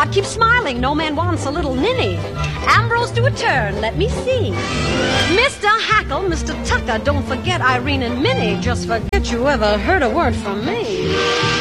not? Keep smiling. No man wants a little ninny. Ambrose, do a turn. Let me see. Mr. Hackle, Mr. Tucker, don't forget Irene and Minnie. Just forget you ever heard a word from me.